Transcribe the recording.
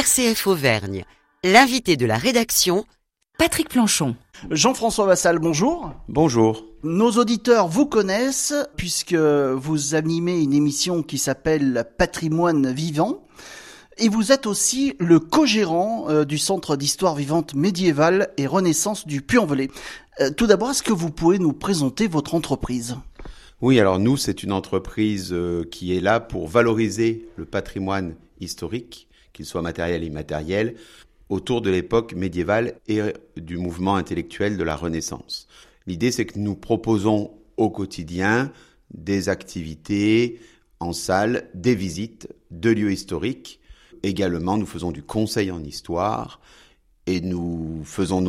RCF Auvergne. L'invité de la rédaction, Patrick Planchon. Jean-François Vassal, bonjour. Bonjour. Nos auditeurs vous connaissent puisque vous animez une émission qui s'appelle Patrimoine vivant. Et vous êtes aussi le co-gérant du Centre d'histoire vivante médiévale et renaissance du Puy-en-Velay. Tout d'abord, est-ce que vous pouvez nous présenter votre entreprise ? Oui, alors nous, c'est une entreprise qui est là pour valoriser le patrimoine historique, qu'il soit matériel et immatériel, autour de l'époque médiévale et du mouvement intellectuel de la Renaissance. L'idée, c'est que nous proposons au quotidien des activités en salle, des visites de lieux historiques. Également, nous faisons du conseil en histoire et nous faisons